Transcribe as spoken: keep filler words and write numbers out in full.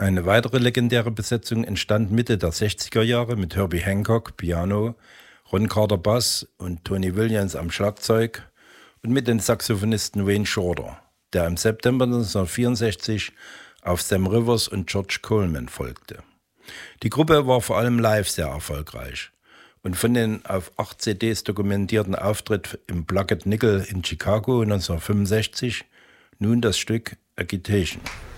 Eine weitere legendäre Besetzung entstand Mitte der sechziger Jahre mit Herbie Hancock Piano, Ron Carter Bass und Tony Williams am Schlagzeug und mit den Saxophonisten Wayne Shorter, der im September neunzehnhundertvierundsechzig auf Sam Rivers und George Coleman folgte. Die Gruppe war vor allem live sehr erfolgreich und von den auf acht C Ds dokumentierten Auftritt im Plugged Nickel in Chicago neunzehnhundertfünfundsechzig nun das Stück Agitation.